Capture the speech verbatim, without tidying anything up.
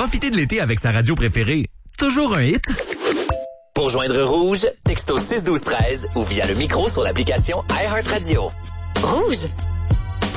Profitez de l'été avec sa radio préférée. Toujours un hit. Pour joindre Rouge, texto six douze treize ou via le micro sur l'application iHeartRadio. Rouge.